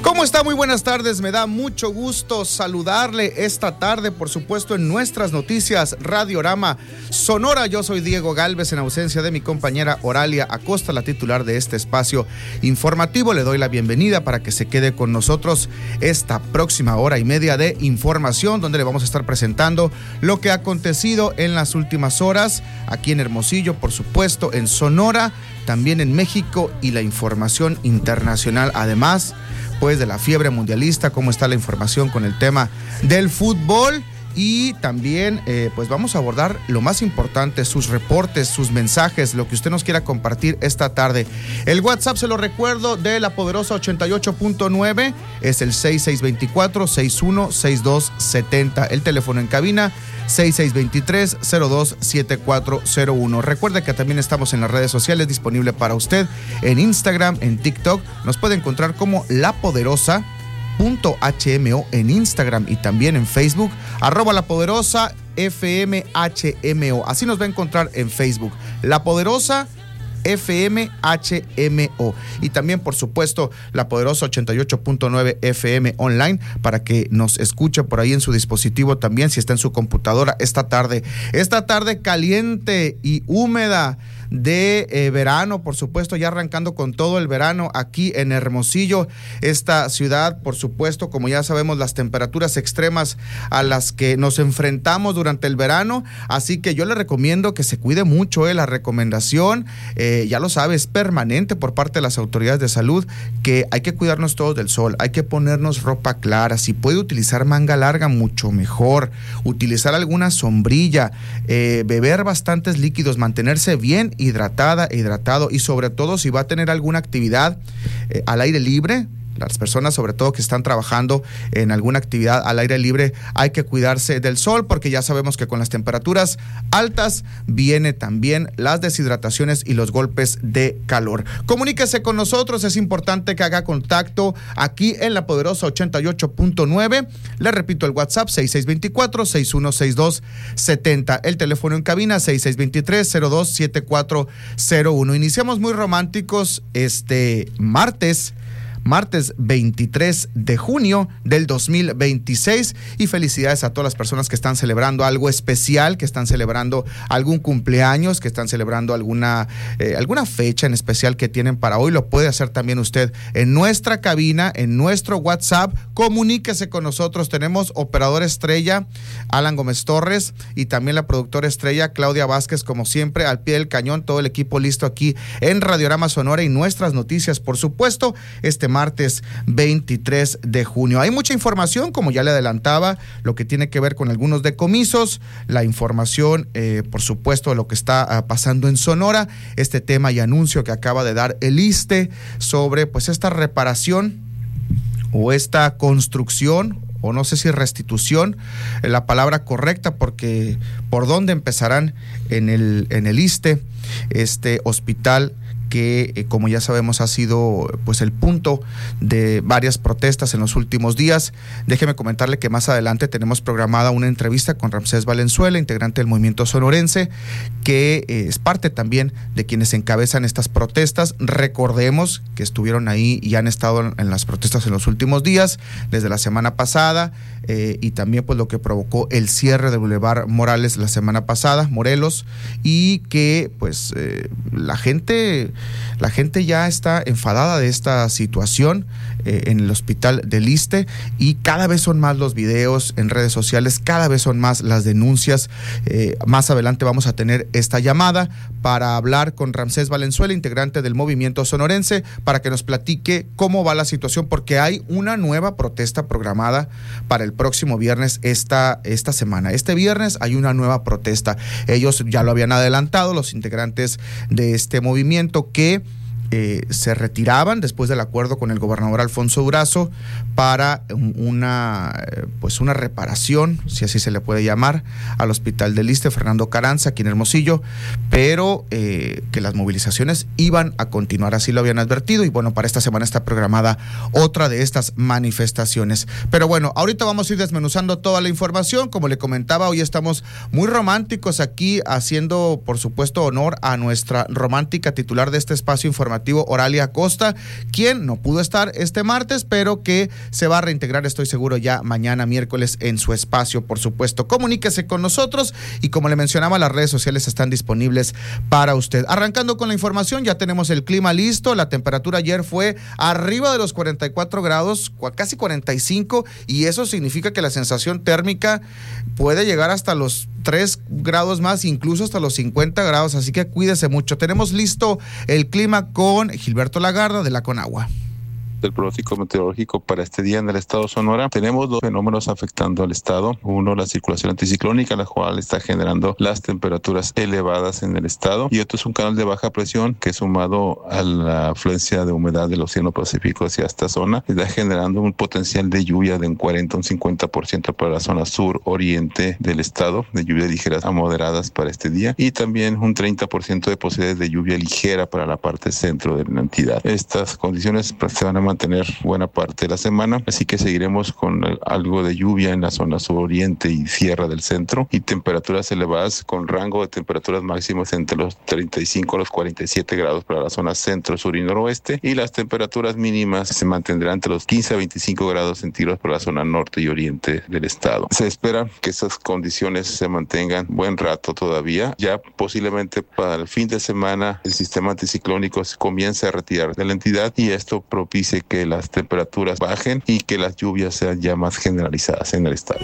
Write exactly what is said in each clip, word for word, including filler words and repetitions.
¿Cómo está? Muy buenas tardes, me da mucho gusto saludarle esta tarde, por supuesto, en nuestras noticias Radiorama Sonora. Yo soy Diego Gálvez, en ausencia de mi compañera Oralia Acosta, la titular de este espacio informativo. Le doy la bienvenida para que se quede con nosotros esta próxima hora y media de información, donde le vamos a estar presentando lo que ha acontecido en las últimas horas, aquí en Hermosillo, por supuesto, en Sonora, también en México, y la información internacional, además pues de la fiebre mundialista, cómo está la información con el tema del fútbol, y también eh, pues vamos a abordar lo más importante, sus reportes, sus mensajes, lo que usted nos quiera compartir esta tarde. El WhatsApp, se lo recuerdo, de La Poderosa ochenta y ocho punto nueve es el seis seis dos cuatro, seis uno seis dos siete cero, el teléfono en cabina seis seis dos tres, cero dos siete cuatro cero uno. Recuerde que también estamos en las redes sociales, disponible para usted en Instagram, en TikTok. Nos puede encontrar como La Poderosa punto H M O en Instagram, y también en Facebook, arroba La Poderosa F M H M O. Así nos va a encontrar en Facebook, La Poderosa F M H M O, y también, por supuesto, La Poderosa ochenta y ocho punto nueve F M online, para que nos escuche por ahí en su dispositivo también, si está en su computadora esta tarde. Esta tarde caliente y húmeda de eh, verano, por supuesto, ya arrancando con todo el verano aquí en Hermosillo, esta ciudad, por supuesto, como ya sabemos, las temperaturas extremas a las que nos enfrentamos durante el verano, así que yo le recomiendo que se cuide mucho, eh, la recomendación, eh, ya lo sabe, es permanente por parte de las autoridades de salud, que hay que cuidarnos todos del sol, hay que ponernos ropa clara, si puede utilizar manga larga, mucho mejor, utilizar alguna sombrilla, eh, beber bastantes líquidos, mantenerse bien hidratada e hidratado, y sobre todo si va a tener alguna actividad eh, al aire libre. Las personas, sobre todo que están trabajando en alguna actividad al aire libre, hay que cuidarse del sol, porque ya sabemos que con las temperaturas altas viene también las deshidrataciones y los golpes de calor. Comuníquese con nosotros, es importante que haga contacto aquí en La Poderosa ochenta y ocho punto nueve. Le repito, el WhatsApp seis seis dos cuatro, seis uno seis dos siete cero, el teléfono en cabina seis seis dos tres, cero dos siete cuatro cero uno. Iniciamos muy románticos este martes. Martes veintitrés de junio del dos mil veintiséis, y felicidades a todas las personas que están celebrando algo especial, que están celebrando algún cumpleaños, que están celebrando alguna, eh, alguna fecha en especial que tienen para hoy. Lo puede hacer también usted en nuestra cabina, en nuestro WhatsApp. Comuníquese con nosotros. Tenemos operador estrella Alan Gómez Torres, y también la productora estrella Claudia Vázquez, como siempre, al pie del cañón, todo el equipo listo aquí en Radiorama Sonora, y nuestras noticias, por supuesto, este martes veintitrés de junio. Hay mucha información, como ya le adelantaba, lo que tiene que ver con algunos decomisos, la información, eh, por supuesto, de lo que está uh, pasando en Sonora, este tema y anuncio que acaba de dar el ISSSTE sobre pues esta reparación o esta construcción, o no sé si restitución, eh, la palabra correcta, porque por dónde empezarán en el, en el ISSSTE, este hospital que, eh, como ya sabemos, ha sido pues el punto de varias protestas en los últimos días. Déjeme comentarle que más adelante tenemos programada una entrevista con Ramsés Valenzuela, integrante del movimiento sonorense, que eh, es parte también de quienes encabezan estas protestas. Recordemos que estuvieron ahí y han estado en, en las protestas en los últimos días, desde la semana pasada, eh, y también pues lo que provocó el cierre del Boulevard Morales la semana pasada, Morelos, y que pues eh, la gente... La gente ya está enfadada de esta situación eh, en el hospital del ISSSTE, y cada vez son más los videos en redes sociales, cada vez son más las denuncias. Eh, más adelante vamos a tener esta llamada para hablar con Ramsés Valenzuela, integrante del movimiento sonorense, para que nos platique cómo va la situación, porque hay una nueva protesta programada para el próximo viernes, esta, esta semana. Este viernes hay una nueva protesta. Ellos ya lo habían adelantado, los integrantes de este movimiento, que eh, se retiraban después del acuerdo con el gobernador Alfonso Durazo para una, pues una reparación, si así se le puede llamar, al hospital del ISSSTE Fernando Carranza, aquí en Hermosillo, pero eh, que las movilizaciones iban a continuar, así lo habían advertido, y bueno, para esta semana está programada otra de estas manifestaciones. Pero bueno, ahorita vamos a ir desmenuzando toda la información. Como le comentaba, hoy estamos muy románticos aquí, haciendo, por supuesto, honor a nuestra romántica titular de este espacio informativo, informativo Oralia Acosta, quien no pudo estar este martes, pero que se va a reintegrar, estoy seguro, ya mañana miércoles en su espacio, por supuesto. Comuníquese con nosotros y, como le mencionaba, las redes sociales están disponibles para usted. Arrancando con la información, ya tenemos el clima listo. La temperatura ayer fue arriba de los cuarenta y cuatro grados, casi cuarenta y cinco, y eso significa que la sensación térmica puede llegar hasta los tres grados más, incluso hasta los cincuenta grados, así que cuídese mucho. Tenemos listo el clima con Gilberto Lagarda de la Conagua. El pronóstico meteorológico para este día en el estado de Sonora. Tenemos dos fenómenos afectando al estado. Uno, la circulación anticiclónica, la cual está generando las temperaturas elevadas en el estado, y otro es un canal de baja presión que, sumado a la afluencia de humedad del Océano Pacífico hacia esta zona, está generando un potencial de lluvia de un cuarenta a un cincuenta por ciento para la zona sur oriente del estado, de lluvias ligeras a moderadas para este día, y también un treinta por ciento de posibilidades de lluvia ligera para la parte centro de la entidad. Estas condiciones se van a mantener buena parte de la semana, así que seguiremos con algo de lluvia en la zona suroriente y sierra del centro, y temperaturas elevadas con rango de temperaturas máximas entre los treinta y cinco a los cuarenta y siete grados para la zona centro, sur y noroeste, y las temperaturas mínimas se mantendrán entre los quince a veinticinco grados centígrados para la zona norte y oriente del estado. Se espera que esas condiciones se mantengan buen rato todavía. Ya posiblemente para el fin de semana el sistema anticiclónico se comience a retirar de la entidad, y esto propicie que las temperaturas bajen y que las lluvias sean ya más generalizadas en el estado.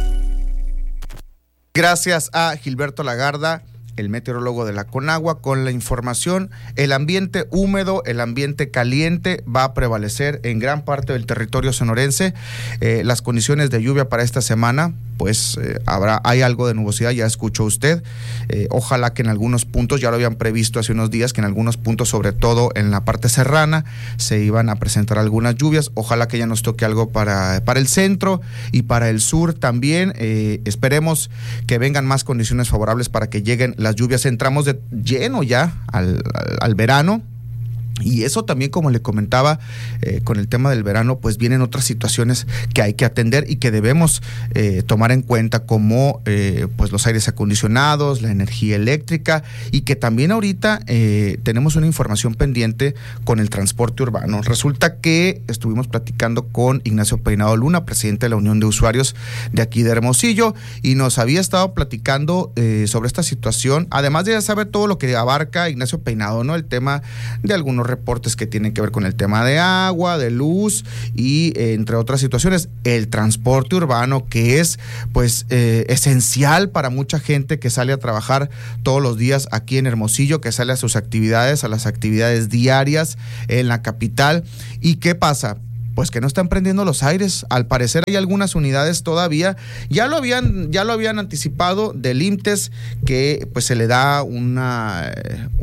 Gracias a Gilberto Lagarda, el meteorólogo de la Conagua, con la información. El ambiente húmedo, el ambiente caliente va a prevalecer en gran parte del territorio sonorense. Eh, las condiciones de lluvia para esta semana, pues eh, habrá, hay algo de nubosidad, ya escuchó usted. Eh, ojalá que en algunos puntos, ya lo habían previsto hace unos días, que en algunos puntos, sobre todo en la parte serrana, se iban a presentar algunas lluvias. Ojalá que ya nos toque algo para, para el centro y para el sur también. Eh, esperemos que vengan más condiciones favorables para que lleguen las lluvias. Entramos de lleno ya al, al, al verano. Y eso también, como le comentaba, eh, con el tema del verano, pues vienen otras situaciones que hay que atender y que debemos eh, tomar en cuenta, como eh, pues los aires acondicionados, la energía eléctrica, y que también ahorita eh, tenemos una información pendiente con el transporte urbano. Resulta que estuvimos platicando con Ignacio Peinado Luna, presidente de la Unión de Usuarios de aquí de Hermosillo, y nos había estado platicando eh, sobre esta situación, además de ya saber todo lo que abarca Ignacio Peinado, ¿no? El tema de algunos reportes que tienen que ver con el tema de agua, de luz y eh, entre otras situaciones, el transporte urbano, que es pues eh, esencial para mucha gente que sale a trabajar todos los días aquí en Hermosillo, que sale a sus actividades, a las actividades diarias en la capital. ¿Y qué pasa? Pues que no están prendiendo los aires. Al parecer hay algunas unidades todavía, ya lo habían, ya lo habían anticipado del IMTES, que pues se le da una,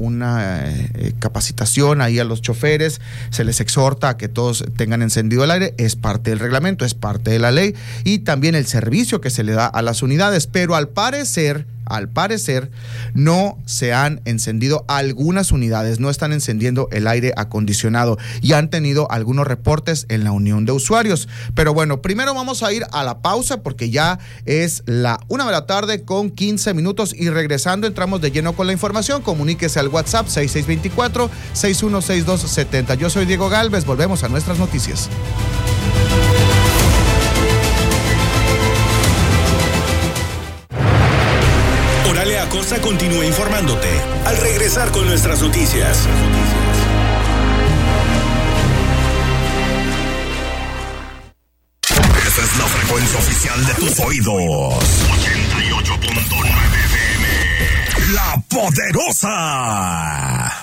una eh, capacitación ahí a los choferes, se les exhorta a que todos tengan encendido el aire, es parte del reglamento, es parte de la ley, y también el servicio que se le da a las unidades, pero al parecer Al parecer, no se han encendido algunas unidades, no están encendiendo el aire acondicionado, y han tenido algunos reportes en la Unión de Usuarios. Pero bueno, primero vamos a ir a la pausa, porque ya es la una de la tarde con quince minutos, y regresando entramos de lleno con la información. Comuníquese al WhatsApp seis seis dos cuatro, seis uno seis dos siete cero. Yo soy Diego Galvez, volvemos a nuestras noticias. Oralia Acosta continúa informándote al regresar con nuestras noticias. Esa es la frecuencia oficial de tus oídos. ochenta y ocho punto nueve F M. La Poderosa.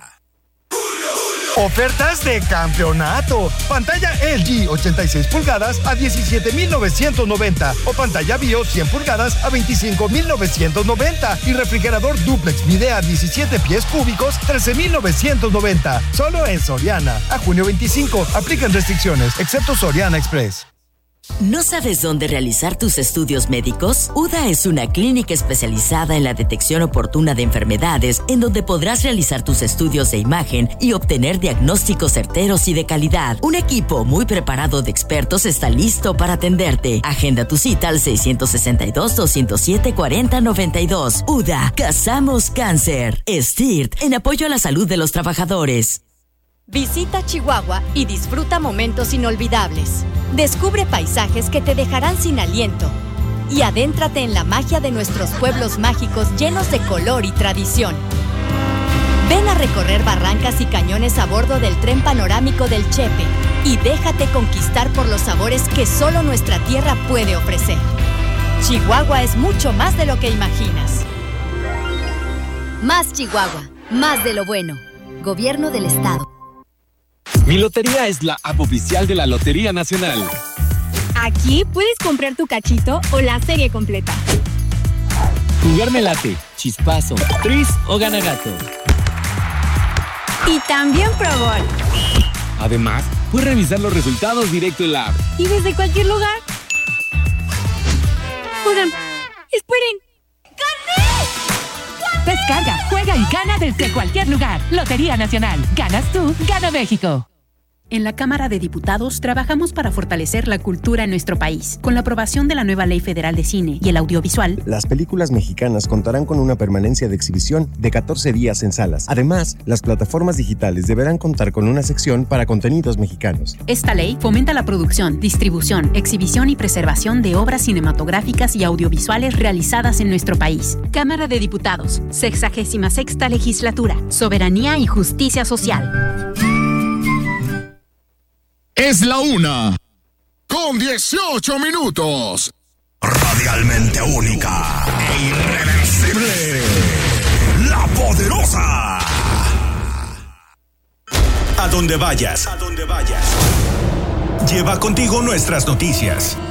Ofertas de campeonato. Pantalla L G ochenta y seis pulgadas a diecisiete mil novecientos noventa o pantalla Bio cien pulgadas a veinticinco mil novecientos noventa y refrigerador dúplex Midea diecisiete pies cúbicos trece mil novecientos noventa. Solo en Soriana. A junio veinticinco. Aplican restricciones, excepto Soriana Express. ¿No sabes dónde realizar tus estudios médicos? U D A es una clínica especializada en la detección oportuna de enfermedades, en donde podrás realizar tus estudios de imagen y obtener diagnósticos certeros y de calidad. Un equipo muy preparado de expertos está listo para atenderte. Agenda tu cita al seis seis dos, dos cero siete, cuatro cero nueve dos. U D A, cazamos cáncer. S T I R T, en apoyo a la salud de los trabajadores. Visita Chihuahua y disfruta momentos inolvidables. Descubre paisajes que te dejarán sin aliento. Y adéntrate en la magia de nuestros pueblos mágicos llenos de color y tradición. Ven a recorrer barrancas y cañones a bordo del tren panorámico del Chepe y déjate conquistar por los sabores que solo nuestra tierra puede ofrecer. Chihuahua es mucho más de lo que imaginas. Más Chihuahua, más de lo bueno. Gobierno del Estado. Mi Lotería es la app oficial de la Lotería Nacional. Aquí puedes comprar tu cachito o la serie completa. Jugarme late, chispazo, tris o ganagato. Y también Pro Gol. Además, puedes revisar los resultados directo en la app. Y desde cualquier lugar. Oigan, esperen. ¡Gané! Descarga, juega y gana desde cualquier lugar. Lotería Nacional. Ganas tú, gana México. En la Cámara de Diputados trabajamos para fortalecer la cultura en nuestro país. Con la aprobación de la nueva Ley Federal de Cine y el Audiovisual, las películas mexicanas contarán con una permanencia de exhibición de catorce días en salas. Además, las plataformas digitales deberán contar con una sección para contenidos mexicanos. Esta ley fomenta la producción, distribución, exhibición y preservación de obras cinematográficas y audiovisuales realizadas en nuestro país. Cámara de Diputados, sexagésima sexta Legislatura. Soberanía y Justicia Social. Es la una, con dieciocho minutos. Radialmente única e irreversible. La Poderosa. A donde vayas, a donde vayas. Lleva contigo nuestras noticias.